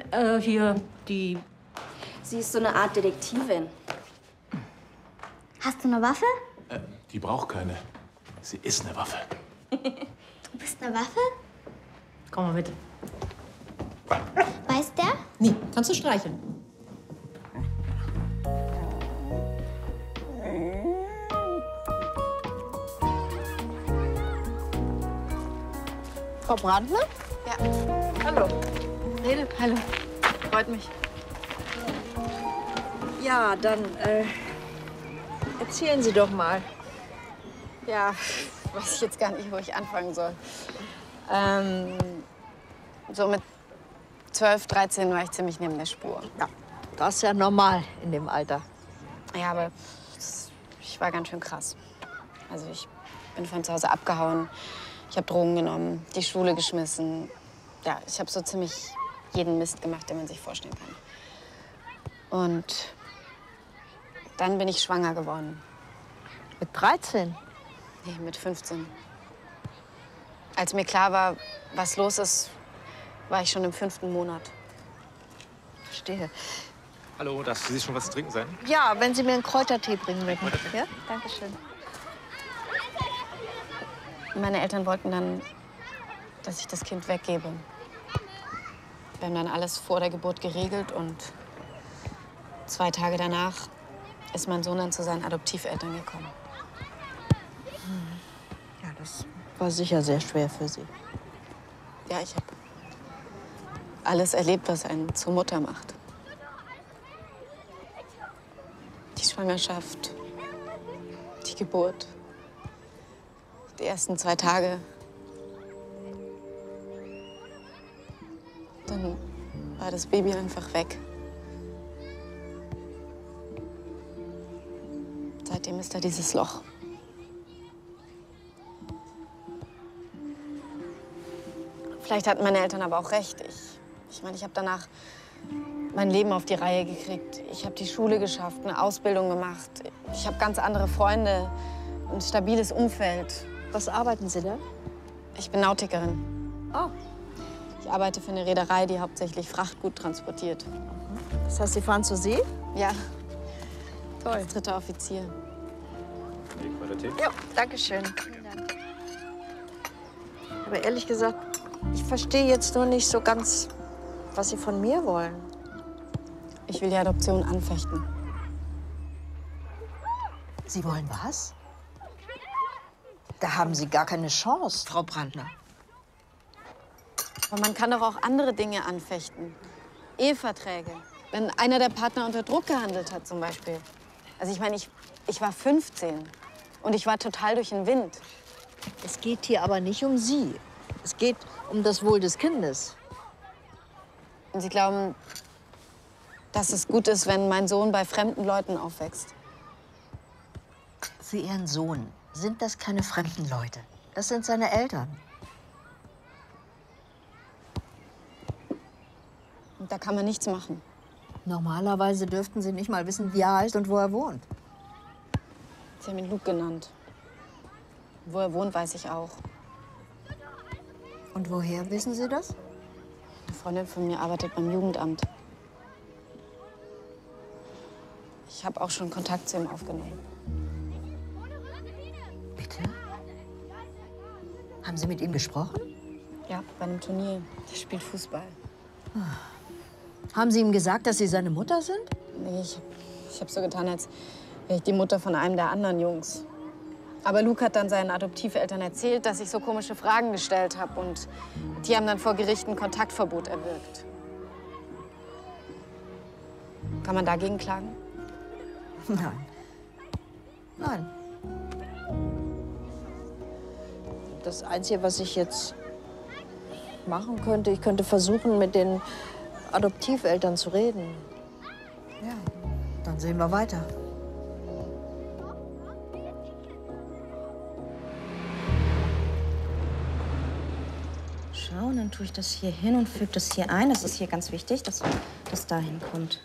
Hier, die... Sie ist so eine Art Detektivin. Hast du eine Waffe? Die braucht keine. Sie ist eine Waffe. Du bist eine Waffe? Komm mal mit. Weiß der? Nee, kannst du streicheln. Frau Brandner? Ja. Hallo. Rede. Hallo. Freut mich. Ja, dann erzählen Sie doch mal. Ja, weiß ich jetzt gar nicht, wo ich anfangen soll. So mit 12, 13 war ich ziemlich neben der Spur. Ja, das ist ja normal in dem Alter. Ja, aber ich war ganz schön krass. Also ich bin von zu Hause abgehauen. Ich habe Drogen genommen, die Schule geschmissen. Ja, ich habe so ziemlich jeden Mist gemacht, den man sich vorstellen kann. Und dann bin ich schwanger geworden. Mit 13? Nee, mit 15. Als mir klar war, was los ist, war ich schon im 5. Monat. Verstehe. Hallo, darf für Sie schon was zu trinken sein? Ja, wenn Sie mir einen Kräutertee bringen würden. Ja, danke schön. Meine Eltern wollten dann, dass ich das Kind weggebe. Wir haben dann alles vor der Geburt geregelt und 2 Tage danach ist mein Sohn dann zu seinen Adoptiveltern gekommen. Ja, das war sicher sehr schwer für Sie. Ja, ich habe alles erlebt, was einen zur Mutter macht. Die Schwangerschaft, die Geburt, die ersten 2 Tage. Dann war das Baby einfach weg. Seitdem ist da dieses Loch. Vielleicht hatten meine Eltern aber auch recht. Ich meine, ich habe danach mein Leben auf die Reihe gekriegt. Ich habe die Schule geschafft, eine Ausbildung gemacht. Ich habe ganz andere Freunde, ein stabiles Umfeld. Was arbeiten Sie da? Ich bin Nautikerin. Oh. Ich arbeite für eine Reederei, die hauptsächlich Frachtgut transportiert. Das heißt, Sie fahren zur See? Ja, Toll. als 3. Offizier. Ja, danke schön. Vielen Dank. Aber ehrlich gesagt, ich verstehe jetzt nur nicht so ganz, was Sie von mir wollen. Ich will die Adoption anfechten. Sie wollen was? Da haben Sie gar keine Chance, Frau Brandner. Aber man kann doch auch andere Dinge anfechten. Eheverträge. Wenn einer der Partner unter Druck gehandelt hat, zum Beispiel. Also ich meine, ich war 15 und ich war total durch den Wind. Es geht hier aber nicht um Sie. Es geht um das Wohl des Kindes. Und Sie glauben, dass es gut ist, wenn mein Sohn bei fremden Leuten aufwächst? Für Ihren Sohn sind das keine fremden Leute. Das sind seine Eltern. Und da kann man nichts machen. Normalerweise dürften Sie nicht mal wissen, wie er heißt und wo er wohnt. Sie haben ihn Luke genannt. Wo er wohnt, weiß ich auch. Und woher wissen Sie das? Eine Freundin von mir arbeitet beim Jugendamt. Ich habe auch schon Kontakt zu ihm aufgenommen. Bitte? Haben Sie mit ihm gesprochen? Ja, bei einem Turnier. Der spielt Fußball. Haben Sie ihm gesagt, dass Sie seine Mutter sind? Nee, ich habe so getan, als wäre ich die Mutter von einem der anderen Jungs. Aber Luke hat dann seinen Adoptiveltern erzählt, dass ich so komische Fragen gestellt habe. Und die haben dann vor Gericht ein Kontaktverbot erwirkt. Kann man dagegen klagen? Nein. Nein. Das Einzige, was ich jetzt machen könnte, ich könnte versuchen, mit den Adoptiveltern zu reden. Ja, dann sehen wir weiter. Schau, und dann tue ich das hier hin und füge das hier ein. Das ist hier ganz wichtig, dass das dahin kommt.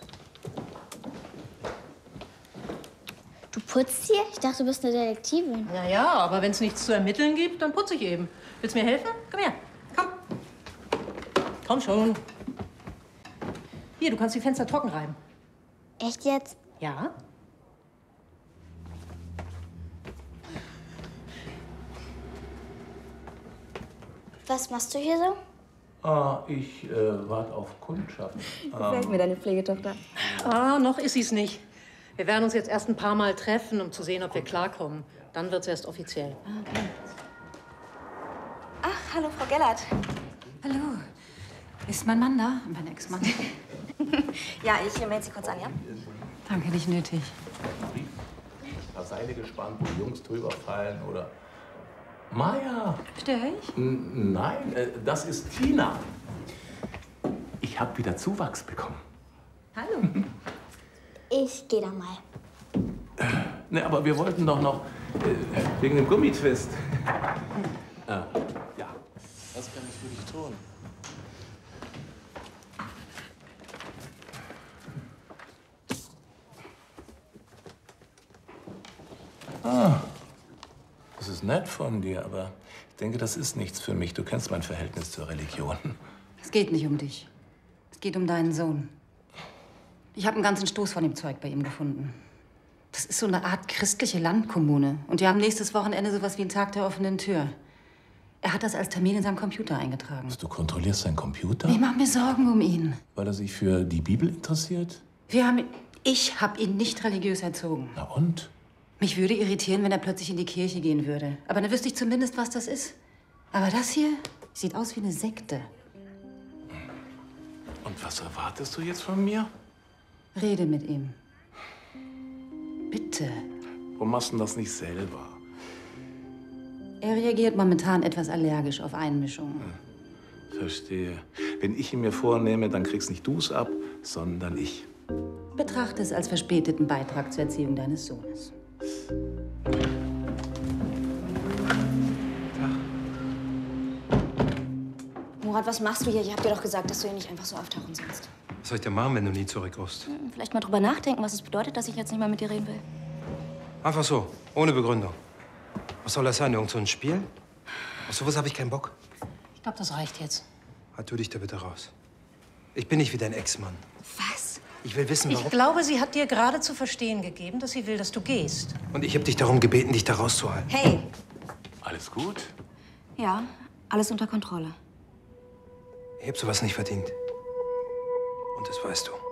Du putzt hier? Ich dachte, du bist eine Detektivin. Ja, ja, aber wenn es nichts zu ermitteln gibt, dann putze ich eben. Willst du mir helfen? Komm her. Komm. Komm schon. Hier, du kannst die Fenster trocken reiben. Echt jetzt? Ja? Was machst du hier so? Ich warte auf Kundschaft. Gefällt mir deine Pflegetochter. Ah, noch ist sie's nicht. Wir werden uns jetzt erst ein paar Mal treffen, um zu sehen, ob wir klarkommen. Dann wird's erst offiziell. Ach, hallo, Frau Gellert. Hallo. Ist mein Mann da? Mein Ex-Mann. Ja, ich melde Sie kurz an, ja? Danke, nicht nötig. Ein paar Seile gespannt, wo Jungs drüber fallen oder... Maja! Störe ich? Nein, das ist Tina. Ich habe wieder Zuwachs bekommen. Hallo. Ich gehe da mal. Ne, aber wir wollten doch noch wegen dem Gummitwist. Ja. Was kann ich für dich tun? Das ist nett von dir, aber ich denke, das ist nichts für mich. Du kennst mein Verhältnis zur Religion. Es geht nicht um dich. Es geht um deinen Sohn. Ich habe einen ganzen Stoß von dem Zeug bei ihm gefunden. Das ist so eine Art christliche Landkommune. Und wir haben nächstes Wochenende sowas wie einen Tag der offenen Tür. Er hat das als Termin in seinem Computer eingetragen. Du kontrollierst seinen Computer? Ich mache mir Sorgen um ihn. Weil er sich für die Bibel interessiert? Ich habe ihn nicht religiös erzogen. Na und? Mich würde irritieren, wenn er plötzlich in die Kirche gehen würde. Aber dann wüsste ich zumindest, was das ist. Aber das hier sieht aus wie eine Sekte. Und was erwartest du jetzt von mir? Rede mit ihm. Bitte. Warum machst du das nicht selber? Er reagiert momentan etwas allergisch auf Einmischungen. Verstehe. Wenn ich ihn mir vornehme, dann kriegst nicht du es ab, sondern ich. Betrachte es als verspäteten Beitrag zur Erziehung deines Sohnes. Murat, was machst du hier? Ich hab dir doch gesagt, dass du hier nicht einfach so auftauchen sollst. Was soll ich denn machen, wenn du nie zurückrufst? Vielleicht mal drüber nachdenken, was es bedeutet, dass ich jetzt nicht mehr mit dir reden will. Einfach so, ohne Begründung. Was soll das sein? Irgend so ein Spiel? Auf sowas habe ich keinen Bock. Ich glaube, das reicht jetzt. Halt du dich da bitte raus. Ich bin nicht wie dein Ex-Mann. Was? Ich will wissen, Ich warum. glaube, sie hat dir gerade zu verstehen gegeben, dass sie will, dass du gehst. Und ich habe dich darum gebeten, dich da rauszuhalten. Hey! Alles gut? Ja, alles unter Kontrolle. Ich habe sowas nicht verdient. Und das weißt du.